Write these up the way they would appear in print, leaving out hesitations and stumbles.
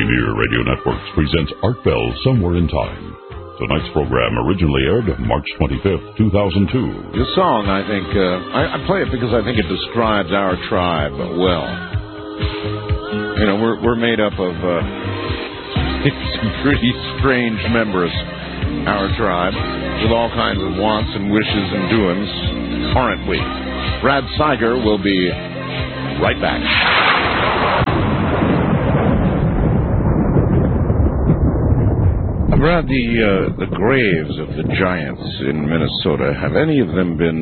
Pioneer Radio Networks presents Art Bell Somewhere in Time. Tonight's program originally aired March 25th, 2002. This song, I think, I play it because I think it describes our tribe well. You know, we're made up of some pretty strange members, our tribe, with all kinds of wants and wishes and doings, aren't we? Brad Seiger will be right back. Brad, the graves of the giants in Minnesota, have any of them been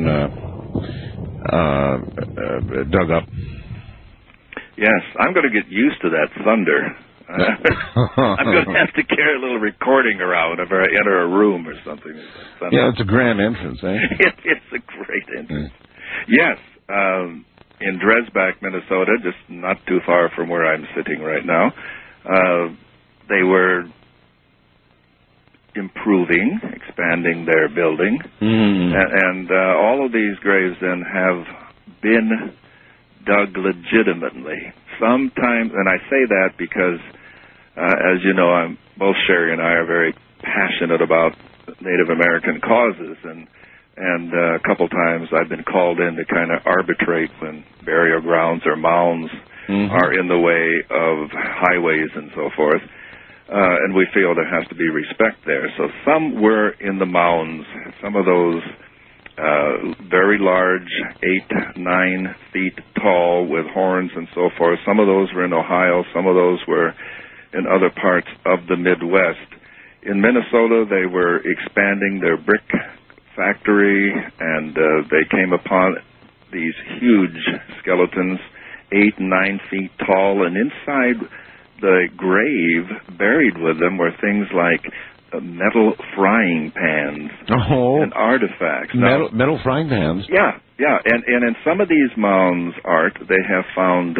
dug up? Yes, I'm going to get used to that thunder. I'm going to have to carry a little recording around if I enter a room or something. Yeah, it's a grand entrance, eh? It's a great entrance. Yes, in Dresbach, Minnesota, just not too far from where I'm sitting right now, they were improving, expanding their building, and all of these graves then have been dug legitimately. Sometimes, and I say that because, as you know, both Sherry and I are very passionate about Native American causes, and a couple times I've been called in to kind of arbitrate when burial grounds or mounds are in the way of highways and so forth. And we feel there has to be respect there. So some were in the mounds, some of those very large, 8-9 feet tall with horns and so forth. Some of those were in Ohio, some of those were in other parts of the Midwest. In Minnesota, they were expanding their brick factory, and they came upon these huge skeletons, 8-9 feet tall, and inside the grave, buried with them, were things like metal frying pans and artifacts. Metal frying pans? Yeah. And in some of these mounds, Art, they have found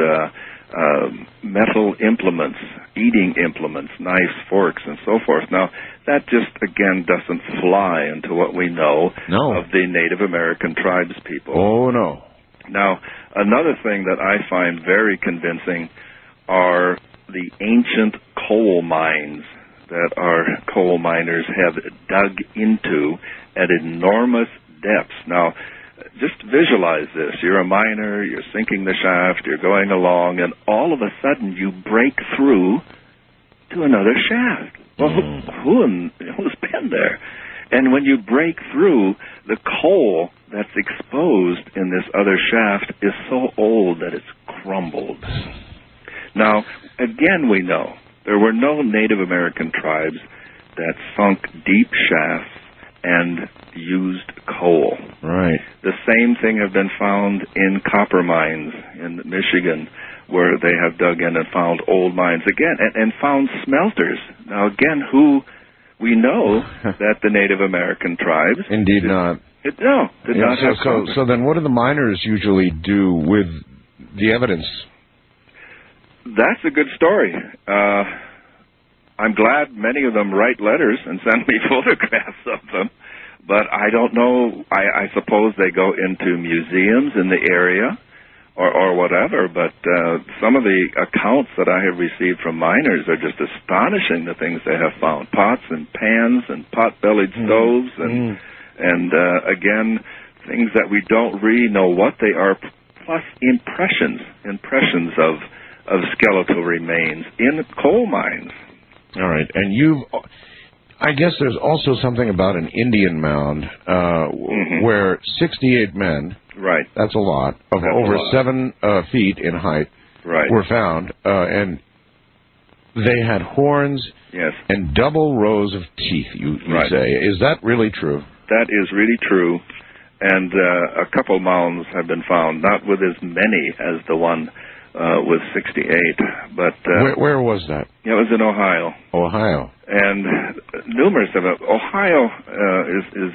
metal implements, eating implements, knives, forks, and so forth. Now, that just, again, doesn't fly into what we know of the Native American tribes people. Oh, no. Now, another thing that I find very convincing are the ancient coal mines that our coal miners have dug into at enormous depths. Now, just visualize this. You're a miner, you're sinking the shaft, you're going along, and all of a sudden you break through to another shaft. Well, who's been there? And when you break through, the coal that's exposed in this other shaft is so old that it's crumbled. Now, again, we know there were no Native American tribes that sunk deep shafts and used coal. Right. The same thing have been found in copper mines in Michigan, where they have dug in and found old mines again, and found smelters. Now, again, we know that the Native American tribes... Indeed not. Did not have smelters. So then what do the miners usually do with the evidence? That's a good story. I'm glad many of them write letters and send me photographs of them, but I don't know. I suppose they go into museums in the area or whatever, but some of the accounts that I have received from miners are just astonishing, the things they have found. Pots and pans and pot-bellied stoves and again, things that we don't really know what they are, plus impressions of skeletal remains in coal mines. All right, and I guess there's also something about an Indian mound where 68 men, right? That's a lot, of over 7 feet in height, right, were found, and they had horns and double rows of teeth, you say. Is that really true? That is really true, and a couple mounds have been found, not with as many as the one with 68, but... where was that? It was in Ohio. Ohio. And numerous of them. Ohio is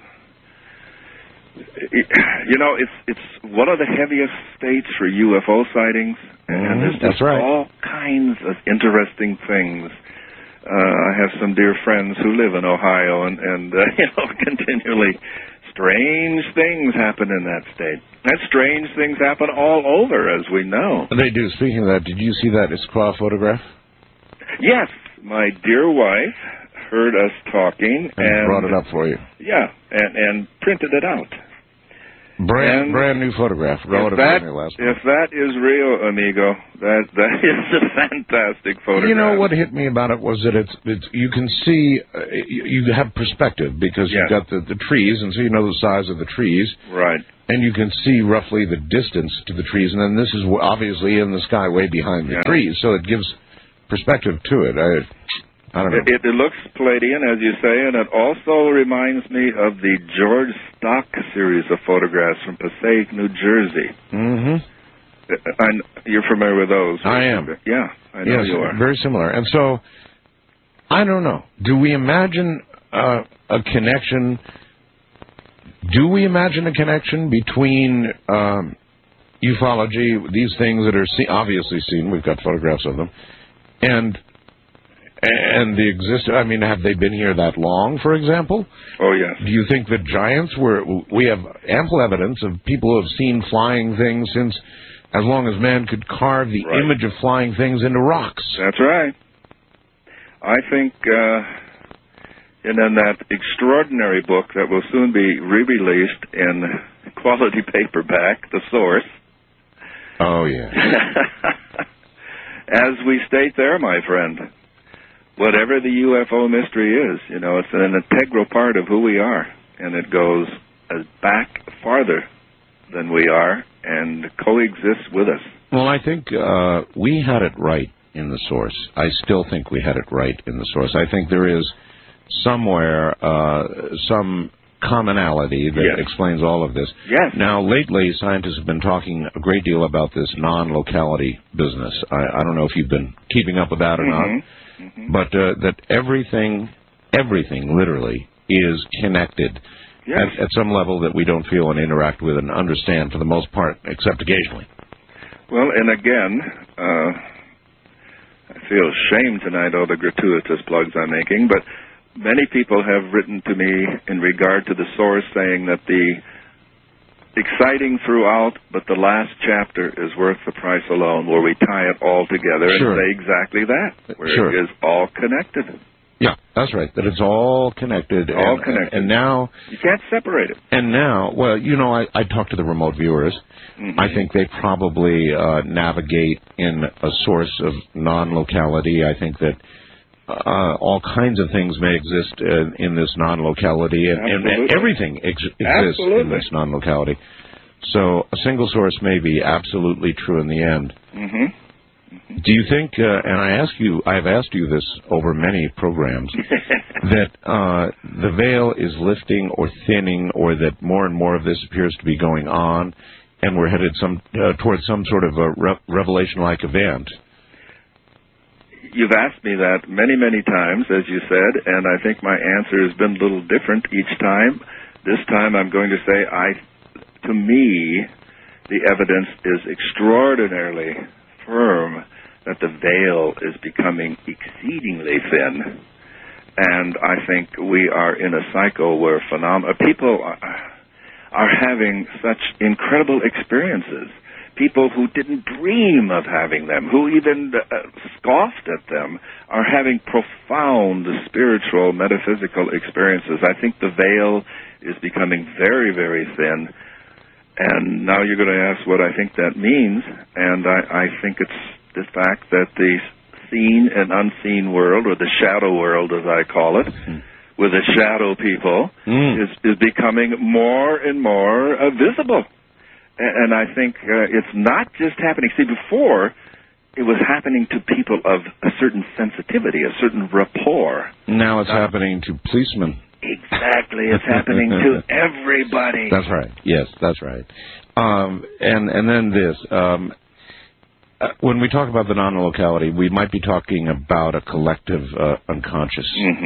you know, it's one of the heaviest states for UFO sightings, and there's just all kinds of interesting things. I have some dear friends who live in Ohio, and you know, continually strange things happen in that state. And strange things happen all over, as we know. They do. Speaking of that, did you see that Issaquah photograph? Yes, my dear wife heard us talking and brought it up for you. Yeah, and printed it out. Brand new photograph. Relative to your last one. If that is real, amigo, that is a fantastic photograph. You know what hit me about it was that it's you can see you have perspective because you've got the trees, and so you know the size of the trees. Right. And you can see roughly the distance to the trees, and then this is obviously in the sky way behind the trees, so it gives perspective to it. I don't know. It looks Palladian, as you say, and it also reminds me of the George Stock series of photographs from Passaic, New Jersey. Mm-hmm. You're familiar with those? I am. Yeah, I know you are. Very similar. And so, I don't know. Do we imagine a connection? Do we imagine a connection between ufology, these things that are obviously seen, we've got photographs of them, and the existence? I mean, have they been here that long, for example? Oh, yes. Do you think the giants we have ample evidence of people who have seen flying things since as long as man could carve the image of flying things into rocks. That's right. I think and then that extraordinary book that will soon be re-released in quality paperback, The Source. Oh, yeah. As we state there, my friend, whatever the UFO mystery is, you know, it's an integral part of who we are, and it goes back farther than we are and coexists with us. Well, I think we had it right in The Source. I still think we had it right in The Source. I think there is somewhere some commonality that explains all of this. Yes. Now, lately, scientists have been talking a great deal about this non-locality business. I don't know if you've been keeping up with that or not, but that everything literally is connected at some level that we don't feel and interact with and understand for the most part, except occasionally. Well, and again, I feel ashamed tonight, all the gratuitous plugs I'm making, but many people have written to me in regard to The Source saying that the exciting throughout, but the last chapter is worth the price alone, where we tie it all together and say exactly that, where it is all connected. Yeah, that's right, that it's all connected. All connected. And now... You can't separate it. And now, well, you know, I talked to the remote viewers. I think they probably navigate in a source of non-locality. I think that all kinds of things may exist in this non-locality, and everything exists in this non-locality. So a single source may be absolutely true in the end. Do you think, and I've asked you this over many programs, that the veil is lifting or thinning, or that more and more of this appears to be going on, and we're headed towards some sort of a revelation-like event? You've asked me that many, many times, as you said, and I think my answer has been a little different each time. This time I'm going to say, to me, the evidence is extraordinarily firm that the veil is becoming exceedingly thin. And I think we are in a cycle where people are having such incredible experiences. People who didn't dream of having them, who even scoffed at them, are having profound spiritual, metaphysical experiences. I think the veil is becoming very, very thin. And now you're going to ask what I think that means. And I think it's the fact that the seen and unseen world, or the shadow world as I call it, with the shadow people, is becoming more and more visible. And I think it's not just happening. See, before, it was happening to people of a certain sensitivity, a certain rapport. Now it's happening to policemen. Exactly. It's happening to everybody. That's right. Yes, that's right. And then this. When we talk about the non-locality, we might be talking about a collective unconscious.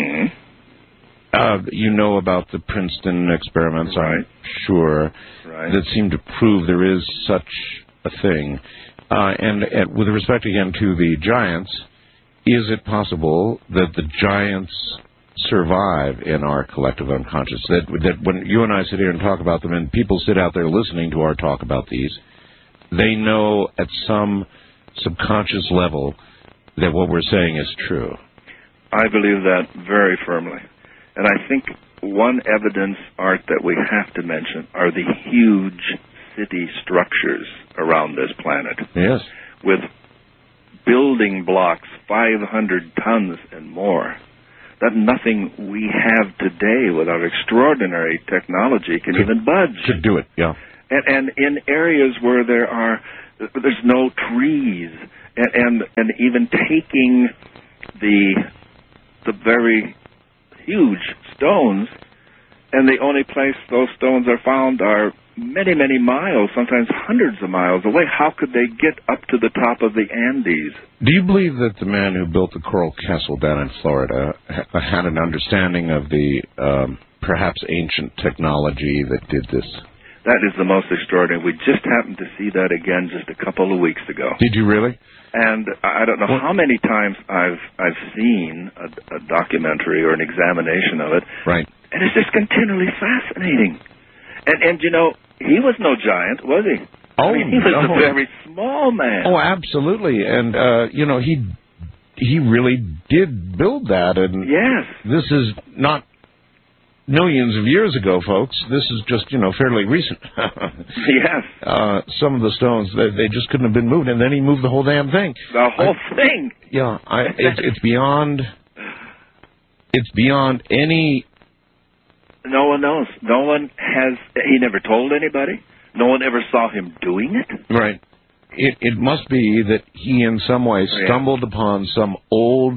You know about the Princeton experiments, I'm sure, that seem to prove there is such a thing. And with respect, again, to the giants, is it possible that the giants survive in our collective unconscious? That when you and I sit here and talk about them, and people sit out there listening to our talk about these, they know at some subconscious level that what we're saying is true? I believe that very firmly. And I think one evidence, Art, that we have to mention are the huge city structures around this planet. Yes. With building blocks 500 tons and more. That nothing we have today with our extraordinary technology can even budge. Could do it, yeah. And in areas where there's no trees, and even taking the very huge stones, and the only place those stones are found are many, many miles, sometimes hundreds of miles away. How could they get up to the top of the Andes? Do you believe that the man who built the Coral Castle down in Florida had an understanding of the perhaps ancient technology that did this? That is the most extraordinary. We just happened to see that again just a couple of weeks ago. Did you really? And I don't know how many times I've seen a documentary or an examination of it. Right. And it's just continually fascinating. And you know, he was no giant, was he? Oh, I mean, he was a very small man. Oh, absolutely. And you know, he really did build that. And yes, this is not millions of years ago, folks. This is just, you know, fairly recent. Yes. Some of the stones, they just couldn't have been moved, and then he moved the whole damn thing. The whole thing. Yeah, it's beyond any. No one knows. No one has. He never told anybody. No one ever saw him doing it. Right. It must be that he in some way stumbled upon some old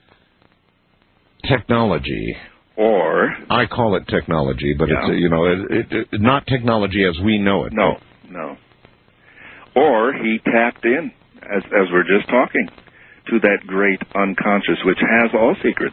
technology. Or I call it technology, but it's, you know, it not technology as we know it. No. Or he tapped in, as we're just talking, to that great unconscious which has all secrets.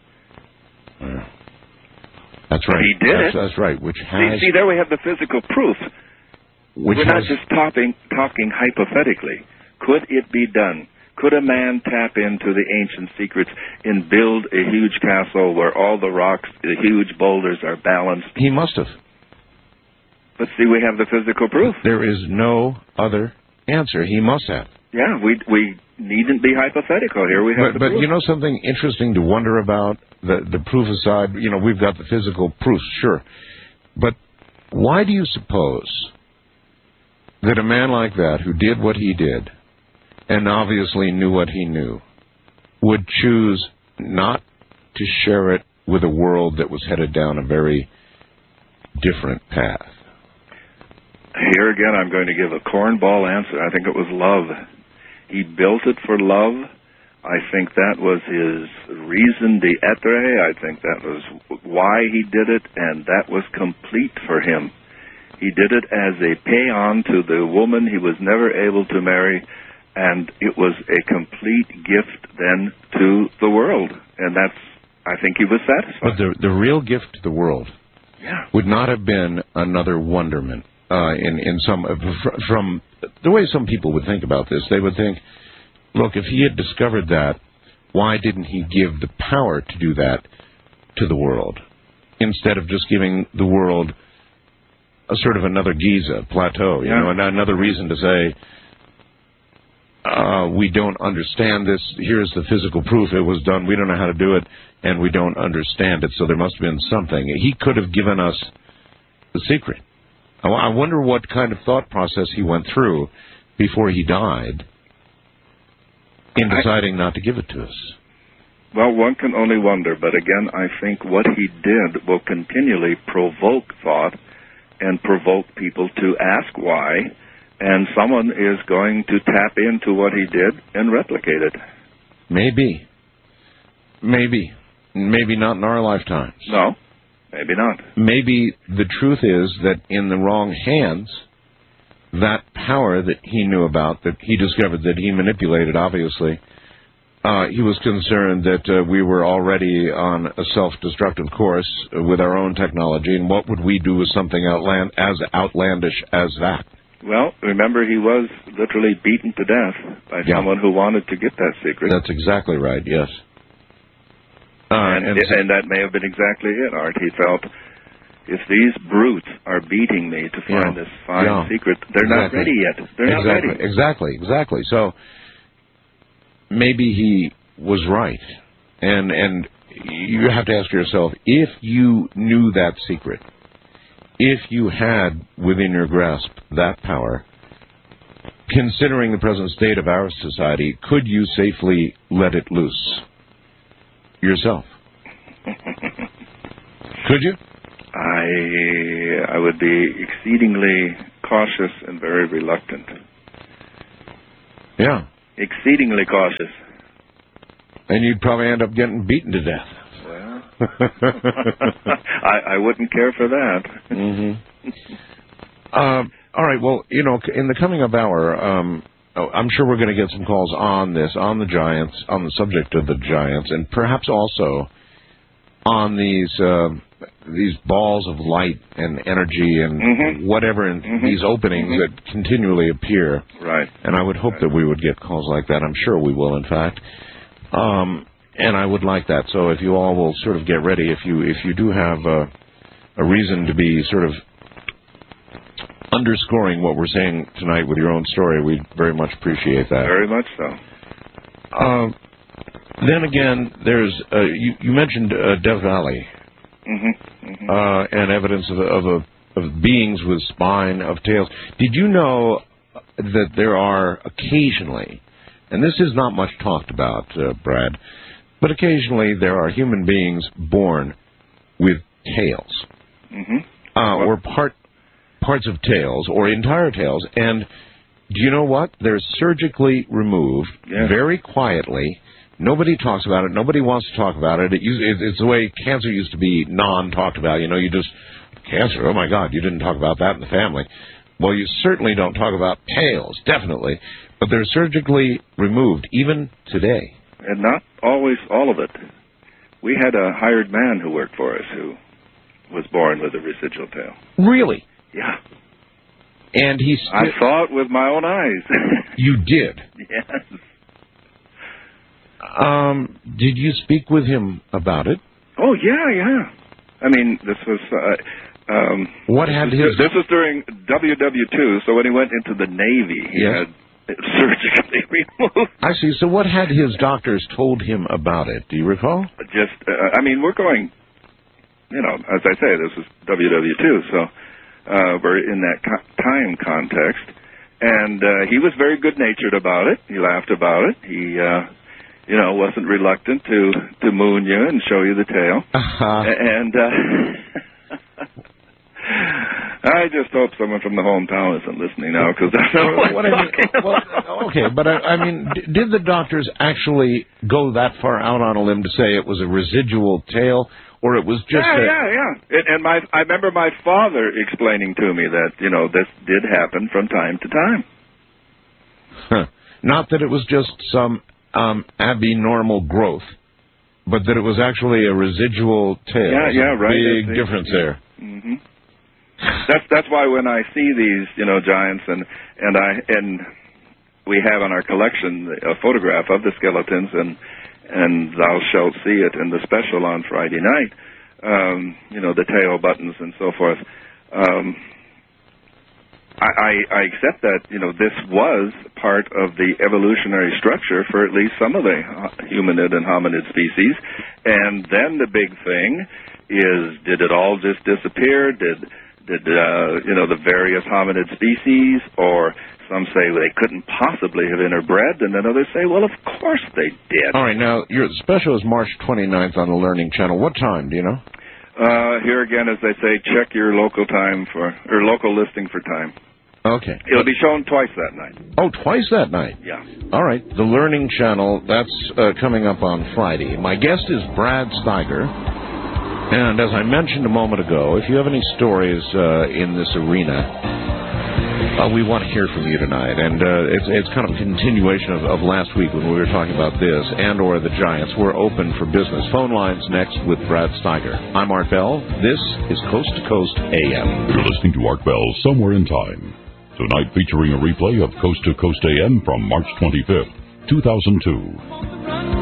That's right. He did it. That's right. Which has. See, there we have the physical proof. We're not just talking hypothetically. Could it be done? Could a man tap into the ancient secrets and build a huge castle where all the rocks, the huge boulders are balanced? He must have. But see, we have the physical proof. There is no other answer. He must have. Yeah, we needn't be hypothetical here. We have the proof. But you know something interesting to wonder about? The proof aside, you know, we've got the physical proof, sure. But why do you suppose that a man like that, who did what he did, and obviously knew what he knew, would choose not to share it with a world that was headed down a very different path? Here again, I'm going to give a cornball answer. I think it was love. He built it for love. I think that was his raison d'etre. I think that was why he did it, and that was complete for him. He did it as a paean to the woman he was never able to marry, and it was a complete gift then to the world. And that's, I think he was satisfied. But the real gift to the world would not have been another wonderment. In some, from the way some people would think about this, they would think, look, if he had discovered that, why didn't he give the power to do that to the world, instead of just giving the world a sort of another Giza plateau, you know, another reason to say, we don't understand this, here's the physical proof it was done, we don't know how to do it, and we don't understand it, so there must have been something. He could have given us the secret. I wonder what kind of thought process he went through before he died in deciding not to give it to us. Well, one can only wonder, but again, I think what he did will continually provoke thought and provoke people to ask why, and someone is going to tap into what he did and replicate it. Maybe. Maybe not in our lifetimes. No. Maybe not. Maybe the truth is that in the wrong hands, that power that he knew about, that he discovered, that he manipulated, obviously, he was concerned that we were already on a self-destructive course with our own technology, and what would we do with something as outlandish as that? Well, remember, he was literally beaten to death by someone who wanted to get that secret. That's exactly right, yes. And that may have been exactly it, Art. He felt, if these brutes are beating me to find this fine secret, they're not ready yet. They're not ready. Exactly. So maybe he was right. And you have to ask yourself, if you knew that secret, if you had within your grasp that power, considering the present state of our society, could you safely let it loose yourself? Could you? I would be exceedingly cautious and very reluctant. Yeah. Exceedingly cautious. And you'd probably end up getting beaten to death. Well, I wouldn't care for that. Mm-hmm. All right, well, in the coming up hour, I'm sure we're going to get some calls on this, on the Giants, on the subject of the Giants, and perhaps also on these balls of light and energy and whatever in these openings that continually appear. Right. And I would hope that we would get calls like that. I'm sure we will, in fact. And I would like that. So if you all will sort of get ready, if you do have a reason to be sort of underscoring what we're saying tonight with your own story, we'd very much appreciate that. Very much so. Then again, there's you mentioned Death Valley, and evidence of beings with spine, of tails. Did you know that there are occasionally, and this is not much talked about, Brad, but occasionally there are human beings born with tails, or parts of tails, or entire tails, and do you know what? They're surgically removed very quietly. Nobody talks about it. Nobody wants to talk about it. It's the way cancer used to be non-talked about. You just, cancer, oh my God, you didn't talk about that in the family. Well, you certainly don't talk about tails, definitely. But they're surgically removed, even today. And not always all of it. We had a hired man who worked for us who was born with a residual tail. Really? Yeah. And I saw it with my own eyes. You did? Yes. Did you speak with him about it? Oh, yeah. I mean, this was... what had his... This was during WW2, so when he went into the Navy, he had it surgically removed. I see. So what had his doctors told him about it? Do you recall? Just, we're going... as I say, this was WW2, so we're in that time context. And he was very good-natured about it. He laughed about it. He... wasn't reluctant to moon you and show you the tail. And I just hope someone from the hometown isn't listening now, because that's not what I'm talking about. Okay, but did the doctors actually go that far out on a limb to say it was a residual tail, or it was just Yeah. And I remember my father explaining to me that, this did happen from time to time. Huh. Not that it was just some abnormal growth, but that it was actually a residual tail. Yeah, right. Big difference there. Mm-hmm. That's why when I see these, giants, and we have in our collection a photograph of the skeletons, and thou shalt see it in the special on Friday night. The tail buttons and so forth. I accept that, this was part of the evolutionary structure for at least some of the humanid and hominid species. And then the big thing is, did it all just disappear? Did the various hominid species, or some say they couldn't possibly have interbred, and then others say, well, of course they did. All right, now, your special is March 29th on the Learning Channel. What time, do you know? Here again, as they say, check your local time or local listing for time. Okay. It'll be shown twice that night. Oh, twice that night? Yeah. All right. The Learning Channel, that's coming up on Friday. My guest is Brad Steiger. And as I mentioned a moment ago, if you have any stories in this arena, we want to hear from you tonight. And it's kind of a continuation of last week when we were talking about this and or the Giants. We're open for business. Phone lines next with Brad Steiger. I'm Art Bell. This is Coast to Coast AM. You're listening to Art Bell Somewhere in Time. Tonight featuring a replay of Coast to Coast AM from March 25th, 2002.